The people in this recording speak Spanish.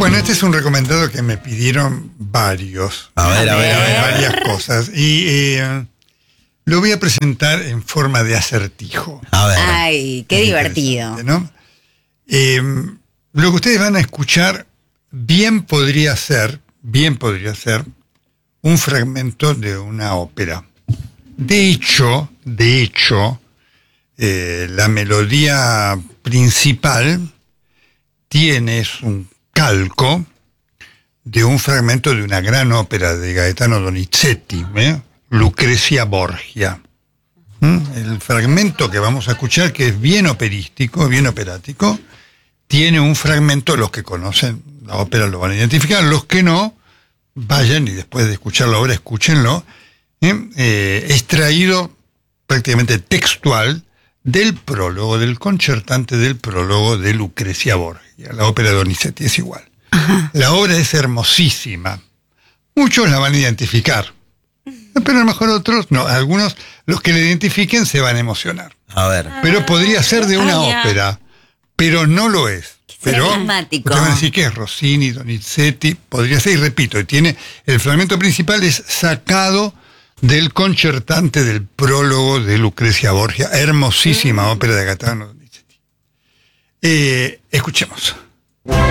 Bueno, este es un recomendado que me pidieron varios. A ver. Varias cosas. Y lo voy a presentar en forma de acertijo. A ver. Ay, qué divertido. ¿No? Lo que ustedes van a escuchar bien podría ser un fragmento de una ópera. De hecho, la melodía principal es un calco de un fragmento de una gran ópera de Gaetano Donizetti, Lucrecia Borgia. El fragmento que vamos a escuchar, que es bien operístico, bien operático, tiene un fragmento, los que conocen la ópera lo van a identificar, los que no, vayan y después de escuchar la obra, escúchenlo, extraído prácticamente textual del prólogo, del concertante del prólogo de Lucrecia Borgia. La ópera de Donizetti es igual. Ajá. La obra es hermosísima. Muchos la van a identificar, pero a lo mejor otros no. Algunos, los que la identifiquen, se van a emocionar. A ver. Pero podría ser de una ópera, pero no lo es. Pero dramático. Ustedes van a decir que es Rossini, Donizetti, podría ser, y repito, el fragmento principal es sacado del concertante del prólogo de Lucrecia Borgia, hermosísima ópera de Gaetano Donizetti. Escuchemos.